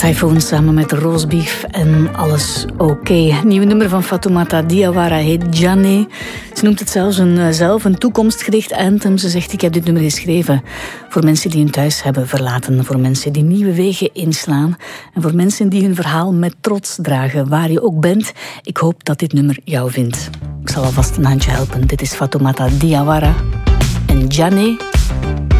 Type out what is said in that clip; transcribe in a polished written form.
Typhoon samen met Roosbeef en Alles Oké. Nieuwe nummer van Fatoumata Diawara heet Jané. Ze noemt het zelf een toekomstgericht anthem. Ze zegt, ik heb dit nummer geschreven voor mensen die hun thuis hebben verlaten. Voor mensen die nieuwe wegen inslaan. En voor mensen die hun verhaal met trots dragen, waar je ook bent. Ik hoop dat dit nummer jou vindt. Ik zal alvast een handje helpen. Dit is Fatoumata Diawara en Jané.